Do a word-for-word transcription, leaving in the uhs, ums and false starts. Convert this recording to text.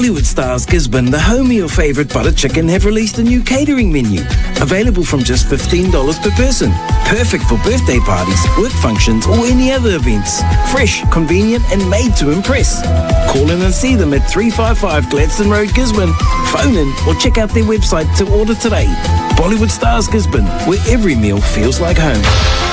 Bollywood Stars Gisborne, the home of your favourite butter chicken, have released a new catering menu. Available from just fifteen dollars per person. Perfect for birthday parties, work functions or any other events. Fresh, convenient and made to impress. Call in and see them at three five five Gladstone Road, Gisborne. Phone in or check out their website to order today. Bollywood Stars Gisborne, where every meal feels like home.